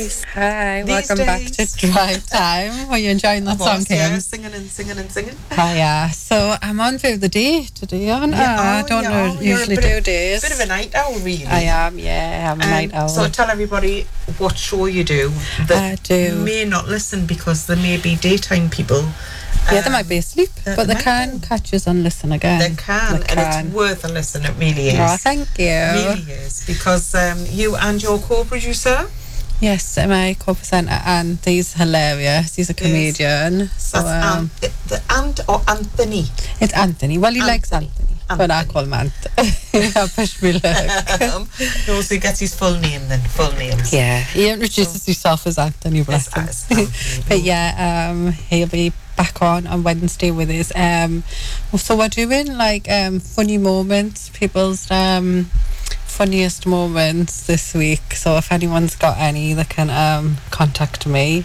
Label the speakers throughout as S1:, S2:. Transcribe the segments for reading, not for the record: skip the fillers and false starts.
S1: days.
S2: Hi,
S1: These
S2: welcome back to
S1: days.
S2: Drive Time. Are you enjoying that song, Kim?
S1: Yeah, singing and singing and singing.
S2: Hiya. So I'm on through the day today, aren't I? I don't know,
S1: You're
S2: usually
S1: a bit
S2: do
S1: of,
S2: days.
S1: bit of a night owl, really.
S2: I am, yeah, I'm a night owl.
S1: So tell everybody what show you do.
S2: I do.
S1: May not listen because there may be daytime people.
S2: Yeah, they might be asleep, but they can catch us and listen again.
S1: They can, and it's worth a listen, it really is.
S2: Oh, thank you.
S1: It really is, because you and your co-producer...
S2: Yes, my co-presenter, and he's hilarious. He's a comedian. So,
S1: the Ant or Anthony?
S2: It's Anthony. Well, he likes Anthony. But I call him Ant. I push me luck.
S1: He also gets his full name then, full names.
S2: Yeah, he introduces himself as Anthony, bless him. But yeah, he'll be back on Wednesday with us. So we're doing like funny moments, people's funniest moments this week. So if anyone's got any, they can contact me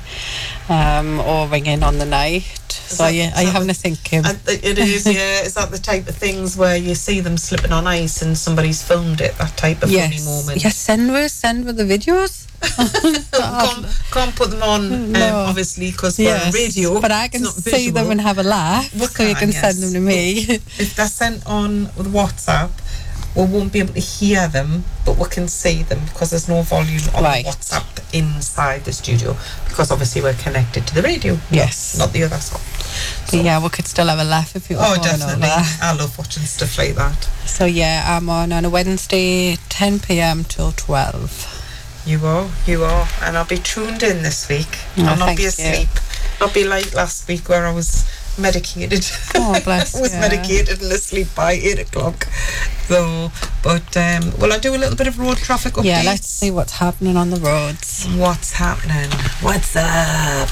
S2: or ring in on the night. So are you having a think, Kim?
S1: It is, yeah. Is that the type of things where you see them slipping on ice and somebody's filmed it, that type of funny moment?
S2: Yes, send with the videos.
S1: can't put them on, obviously, because we're on radio.
S2: But I can see them and have a laugh, so you can send them to me.
S1: If they're sent on with WhatsApp, we won't be able to hear them, but we can see them because there's no volume on WhatsApp inside the studio, because obviously we're connected to the radio.
S2: Yes.
S1: Not the other side.
S2: So, yeah, we could still have a laugh if you want.
S1: Oh, definitely. I love watching stuff like that.
S2: So, yeah, I'm on a Wednesday, 10 p.m. till 12.
S1: You are. And I'll be tuned in this week. I'll not be asleep. Not be like last week where I was medicated.
S2: Oh, bless
S1: I was medicated and asleep by 8 o'clock. So, but will I do a little bit of road traffic updates?
S2: Yeah, let's see what's happening on the roads.
S1: What's happening? What's up?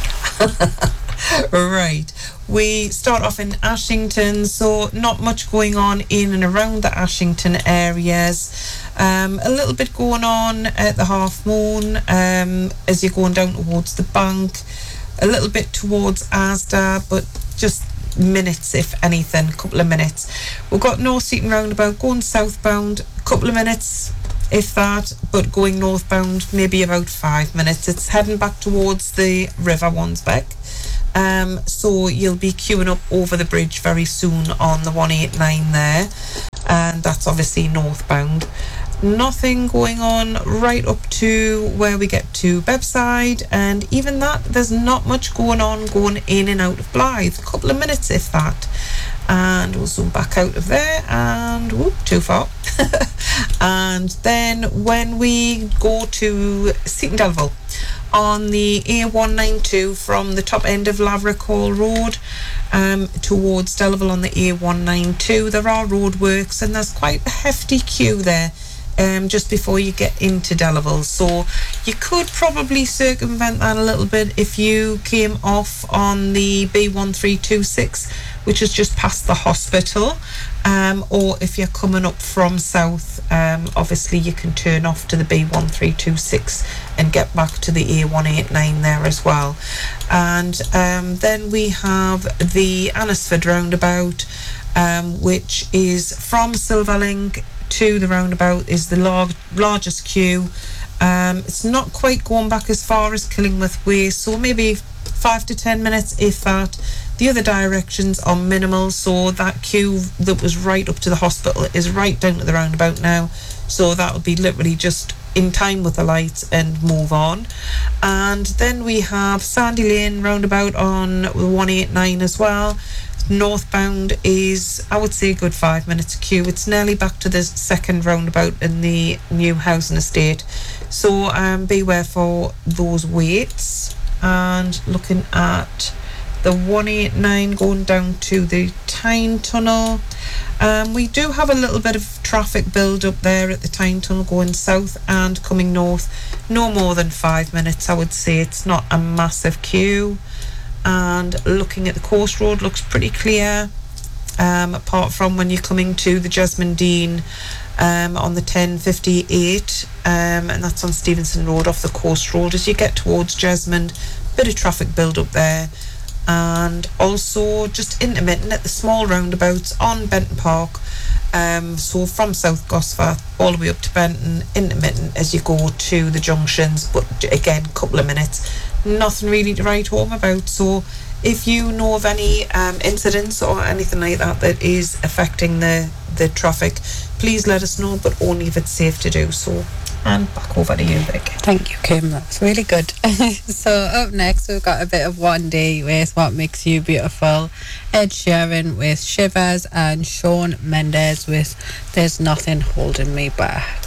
S1: Right. We start off in Ashington, so not much going on in and around the Ashington areas. A little bit going on at the Half Moon as you're going down towards the bank. A little bit towards Asda, but just minutes, if anything, a couple of minutes. We've got North Seaton roundabout going southbound, a couple of minutes, if that, but going northbound maybe about 5 minutes. It's heading back towards the River Wansbeck. So you'll be queuing up over the bridge very soon on the 189 there, and that's obviously northbound. Nothing going on right up to where we get to Bebbside, and even that, there's not much going on going in and out of Blythe. A couple of minutes, if that. And we'll zoom back out of there, and whoop, too far. And then when we go to Seaton Delville on the A192 from the top end of Laverick Hall Road towards Delville on the A192, there are roadworks and there's quite a hefty queue there just before you get into Delville. So you could probably circumvent that a little bit if you came off on the B1326, which is just past the hospital, or if you're coming up from south, obviously you can turn off to the B1326 and get back to the A189 there as well. And then we have the Annisford roundabout, which is from Silverlink to the roundabout is the largest queue. It's not quite going back as far as Killingworth Way, so maybe 5 to 10 minutes, if that. The other directions are minimal, so that queue that was right up to the hospital is right down to the roundabout now, so that'll be literally just in time with the lights and move on. And then we have Sandy Lane roundabout on 189 as well. Northbound is, I would say, a good 5 minutes queue. It's nearly back to the second roundabout in the new housing estate, so beware for those waits. And looking at the 189 going down to the Tyne Tunnel, we do have a little bit of traffic build up there at the Tyne Tunnel going south and coming north. No more than 5 minutes, I would say. It's not a massive queue. And looking at the Coast Road, looks pretty clear, apart from when you're coming to the Jesmond Dean on the 1058, and that's on Stevenson Road off the Coast Road. As you get towards Jesmond, bit of traffic build up there. and also just intermittent at the small roundabouts on Benton Park. So from South Gosforth all the way up to Benton, intermittent as you go to the junctions, but again, couple of minutes, nothing really to write home about. So if you know of any incidents or anything like that that is affecting the traffic, please let us know, but only if it's safe to do so. And back over to you, Vic.
S2: Thank you, Kim. That was really good. So up next, we've got a bit of One Day with What Makes You Beautiful, Ed Sheeran with Shivers, and Shawn Mendes with There's Nothing Holding Me Back.